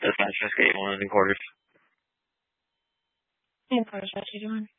Dispatch, just get you one of the quarters. Hey, Porter, what you doing?